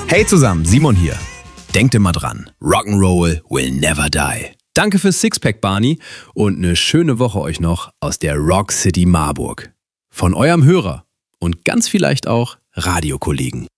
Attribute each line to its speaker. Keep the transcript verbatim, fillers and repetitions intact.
Speaker 1: Hey zusammen, Simon hier. Denkt immer dran, Rock'n'Roll will never die. Danke fürs Sixpack, Barney, und eine schöne Woche euch noch aus der Rock City Marburg. Von eurem Hörer und ganz vielleicht auch Radiokollegen.